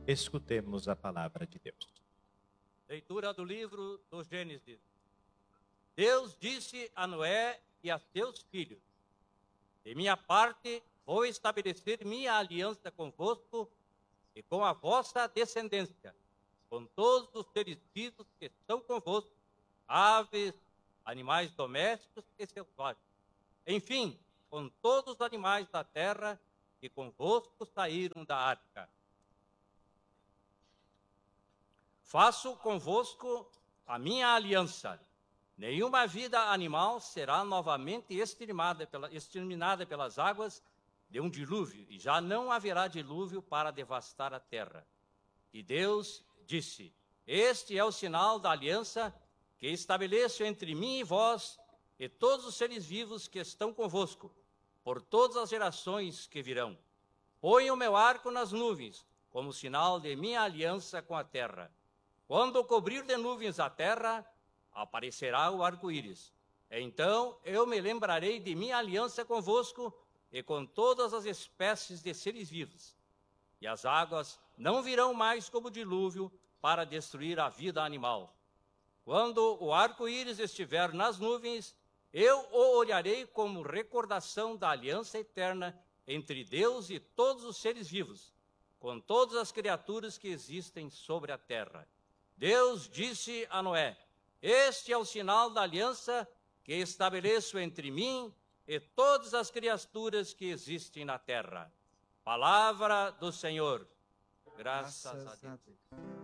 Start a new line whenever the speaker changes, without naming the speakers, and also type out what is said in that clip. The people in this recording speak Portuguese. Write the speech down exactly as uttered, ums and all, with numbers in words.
Escutemos a palavra de Deus.
Leitura do livro do Gênesis. Deus disse a Noé e a seus filhos: de minha parte, vou estabelecer minha aliança convosco e com a vossa descendência, com todos os seres vivos que estão convosco, aves, animais domésticos e selvagens. Enfim, com todos os animais da terra que convosco saíram da arca. Faço convosco a minha aliança. Nenhuma vida animal será novamente exterminada, pela, exterminada pelas águas de um dilúvio, e já não haverá dilúvio para devastar a terra. E Deus disse: este é o sinal da aliança que estabeleço entre mim e vós e todos os seres vivos que estão convosco, por todas as gerações que virão. Ponho o meu arco nas nuvens, como sinal de minha aliança com a terra. Quando cobrir de nuvens a terra, aparecerá o arco-íris. Então eu me lembrarei de minha aliança convosco e com todas as espécies de seres vivos. E as águas não virão mais como dilúvio para destruir a vida animal. Quando o arco-íris estiver nas nuvens, eu o olharei como recordação da aliança eterna entre Deus e todos os seres vivos, com todas as criaturas que existem sobre a terra. Deus disse a Noé: este é o sinal da aliança que estabeleço entre mim e todas as criaturas que existem na terra. Palavra do Senhor. Graças, Graças a Deus. A Deus.